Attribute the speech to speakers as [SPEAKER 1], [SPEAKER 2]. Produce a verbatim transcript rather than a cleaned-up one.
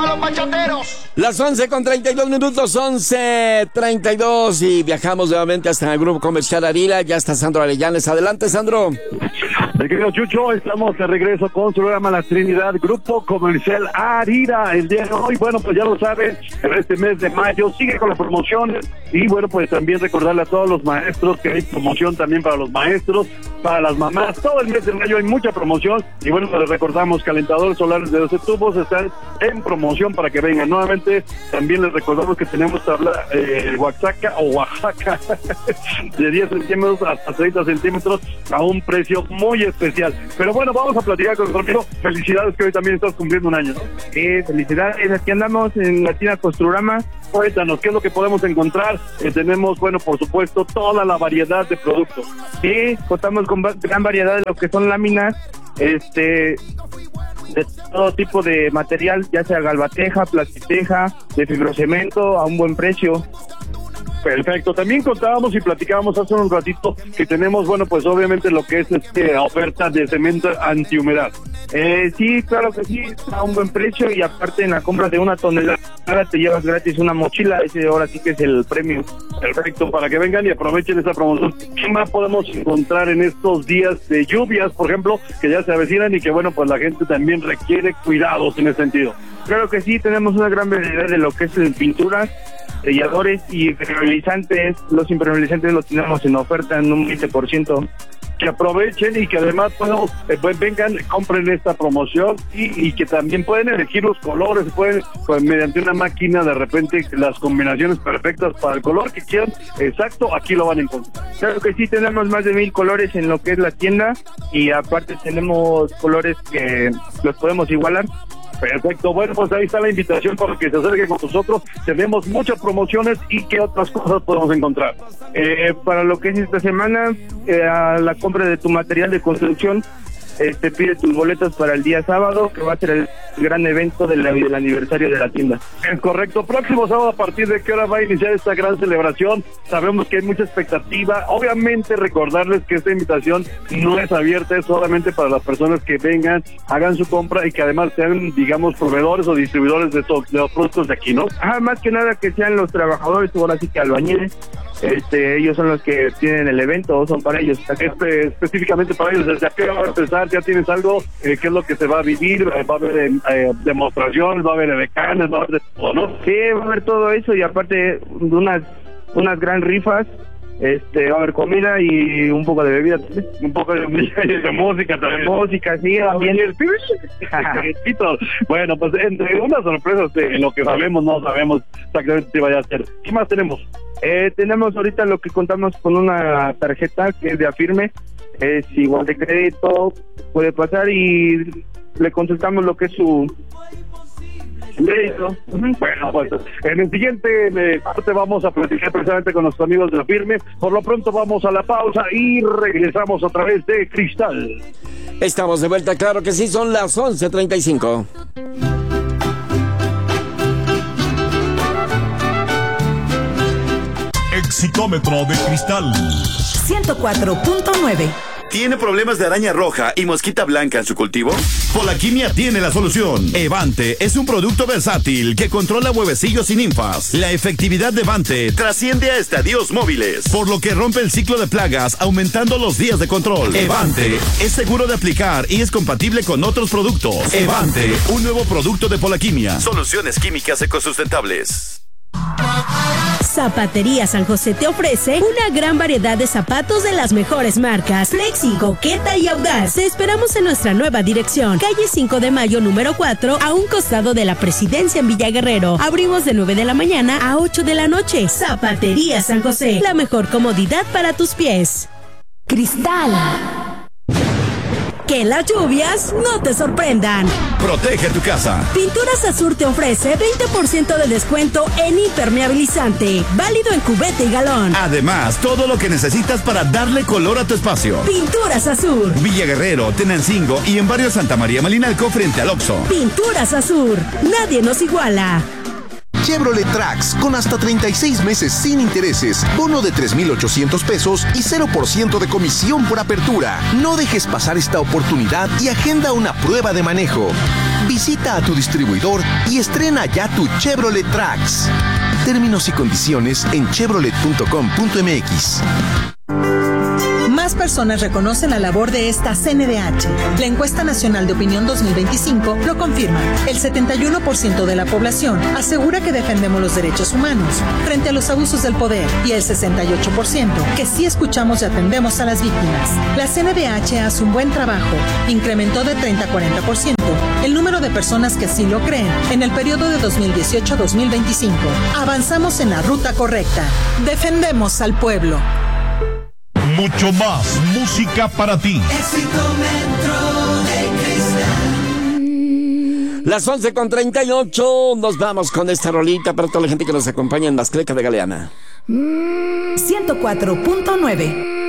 [SPEAKER 1] para los bachateros.
[SPEAKER 2] Las once con treinta y dos minutos, once treinta y dos, y viajamos nuevamente hasta el Grupo Comercial Arira. Ya está Sandro Arellanes. Adelante, Sandro.
[SPEAKER 3] Mi querido Chucho, estamos de regreso con su programa La Trinidad, Grupo Comercial Arira. El día de hoy, bueno, pues ya lo saben, en este mes de mayo sigue con la promoción. Y bueno, pues también recordarle a todos los maestros que hay promoción también para los maestros, para las mamás. Todo el mes de mayo hay mucha promoción. Y bueno, pues les recordamos, calentadores solares de doce tubos están en promoción para que vengan nuevamente. También les recordamos que tenemos tabla eh, Oaxaca o Oaxaca de diez centímetros hasta treinta centímetros a un precio muy especial. Pero bueno, vamos a platicar con nuestro amigo. Felicidades, que hoy también estás cumpliendo un año, ¿no?
[SPEAKER 4] Sí, felicidades. Aquí andamos en la tienda Costurama.
[SPEAKER 3] Cuéntanos, ¿qué es lo que podemos encontrar? Eh, tenemos, bueno, por supuesto, toda la variedad de productos.
[SPEAKER 4] Sí, contamos con gran variedad de lo que son láminas, este... de todo tipo de material, ya sea galvateja, plastiteja, de fibrocemento, a un buen precio.
[SPEAKER 3] Perfecto, también contábamos y platicábamos hace un ratito que tenemos, bueno, pues obviamente lo que es este oferta de cemento antihumedad.
[SPEAKER 4] Eh, sí, claro que sí, a un buen precio, y aparte en la compra de una tonelada te llevas gratis una mochila. Ese ahora sí que es el premio.
[SPEAKER 3] Perfecto, para que vengan y aprovechen esta promoción. ¿Qué más podemos encontrar en estos días de lluvias, por ejemplo, que ya se avecinan y que, bueno, pues la gente también requiere cuidados en ese sentido?
[SPEAKER 4] Claro que sí, tenemos una gran variedad de lo que es en pinturas, selladores y impermeabilizantes. Los impermeabilizantes los tenemos en oferta en un veinte por ciento.
[SPEAKER 3] Que aprovechen y que además bueno, eh, pues vengan, compren esta promoción y, y que también pueden elegir los colores, pueden pues, mediante una máquina de repente las combinaciones perfectas para el color que quieran, exacto, aquí lo van a encontrar.
[SPEAKER 4] Claro que sí, tenemos más de mil colores en lo que es la tienda, y aparte tenemos colores que los podemos igualar.
[SPEAKER 3] Perfecto, bueno, pues ahí está la invitación para que se acerquen con nosotros. Tenemos muchas promociones y qué otras cosas podemos encontrar.
[SPEAKER 4] Eh, para lo que es esta semana, eh, a la compra de tu material de construcción, eh, te pide tus boletos para el día sábado, que va a ser el gran evento del, del aniversario de la tienda.
[SPEAKER 3] Es correcto, próximo sábado, ¿a partir de qué hora va a iniciar esta gran celebración? Sabemos que hay mucha expectativa. Obviamente recordarles que esta invitación no es abierta, es solamente para las personas que vengan, hagan su compra y que además sean, digamos, proveedores o distribuidores de, estos, de los productos de aquí, ¿no?
[SPEAKER 4] Ah, más que nada que sean los trabajadores, o ahora sí que albañiles. Este, ellos son los que tienen el evento, o son para ellos.
[SPEAKER 3] Este, específicamente para ellos, ¿desde qué va a empezar? ¿Ya tienes algo? Eh, ¿Qué es lo que se va a vivir? ¿Va a haber eh, demostraciones? ¿Va a haber decanes? ¿Va a haber todo, no?
[SPEAKER 4] Sí, va a haber todo eso, y aparte unas, unas gran rifas. Este, va a haber comida y un poco de bebida también.
[SPEAKER 3] Un poco de, de música también.
[SPEAKER 4] Música, sí, también.
[SPEAKER 3] Bueno, pues entre unas sorpresas de lo que sabemos, no sabemos exactamente qué vaya a hacer. ¿Qué más tenemos?
[SPEAKER 4] Eh, tenemos ahorita lo que contamos con una tarjeta que es de Afirme. Es igual de crédito, puede pasar y le consultamos lo que es su crédito.
[SPEAKER 3] Bueno, pues en el siguiente parte vamos a platicar precisamente con nuestros amigos de la Firme. Por lo pronto vamos a la pausa y regresamos a través de Cristal.
[SPEAKER 2] Estamos de vuelta, claro que sí, son las once treinta y cinco.
[SPEAKER 5] Exitómetro de Cristal
[SPEAKER 6] ciento cuatro punto nueve.
[SPEAKER 7] ¿Tiene problemas de araña roja y mosquita blanca en su cultivo?
[SPEAKER 5] Polaquimia tiene la solución. Evante es un producto versátil que controla huevecillos y ninfas. La efectividad de Evante
[SPEAKER 7] trasciende a estadios móviles,
[SPEAKER 5] por lo que rompe el ciclo de plagas, aumentando los días de control. Evante es seguro de aplicar y es compatible con otros productos. Evante, un nuevo producto de Polaquimia.
[SPEAKER 7] Soluciones químicas ecosustentables.
[SPEAKER 8] Zapatería San José te ofrece una gran variedad de zapatos de las mejores marcas, Flexi, Coqueta y Audaz. Te esperamos en nuestra nueva dirección, calle cinco de mayo número cuatro, a un costado de la Presidencia en Villa Guerrero. Abrimos de nueve de la mañana a ocho de la noche. Zapatería San José, la mejor comodidad para tus pies.
[SPEAKER 6] Cristal.
[SPEAKER 8] Que las lluvias no te sorprendan.
[SPEAKER 5] Protege tu casa.
[SPEAKER 8] Pinturas Azur te ofrece veinte por ciento de descuento en impermeabilizante, válido en cubeta y galón.
[SPEAKER 5] Además, todo lo que necesitas para darle color a tu espacio.
[SPEAKER 8] Pinturas Azur.
[SPEAKER 5] Villa Guerrero, Tenancingo y en barrio Santa María Malinalco frente al Oxxo.
[SPEAKER 8] Pinturas Azur. Nadie nos iguala.
[SPEAKER 9] Chevrolet Trax con hasta treinta y seis meses sin intereses, bono de tres mil ochocientos pesos y cero por ciento de comisión por apertura. No dejes pasar esta oportunidad y agenda una prueba de manejo. Visita a tu distribuidor y estrena ya tu Chevrolet Trax. Términos y condiciones en chevrolet punto com punto m x.
[SPEAKER 6] Más personas reconocen la labor de esta C N D H. La encuesta nacional de opinión dos mil veinticinco lo confirma. El setenta y uno por ciento de la población asegura que defendemos los derechos humanos frente a los abusos del poder y el sesenta y ocho por ciento que sí escuchamos y atendemos a las víctimas. La C N D H hace un buen trabajo. Incrementó de treinta a cuarenta por ciento el número de personas que así lo creen en el periodo de dos mil dieciocho a dos mil veinticinco. Avanzamos en la ruta correcta. Defendemos al pueblo.
[SPEAKER 5] Mucho más música para ti.
[SPEAKER 2] Las once con treinta y ocho, nos vamos con esta rolita para toda la gente que nos acompaña en Mascleca de Galeana.
[SPEAKER 6] ciento cuatro punto nueve.